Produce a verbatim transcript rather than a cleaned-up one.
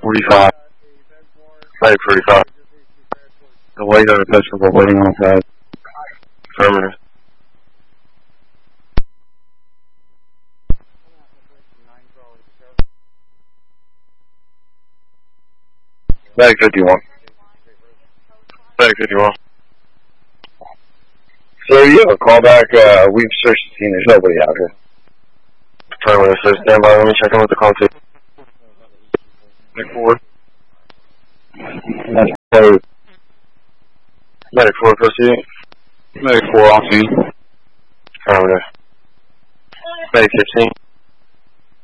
forty-five. Medic forty-five. The white on the pistol, waiting on the side. Affirmative. Medic fifty-one. Medic fifty-one. Sir, you have a callback. Uh, we've searched the scene. There's nobody out here. Affirmative, sir. Stand by. Let me check in with the call too. Medic four. That's closed. Medic four, proceed. Medic four, on scene. Affirmative. Medic fifteen.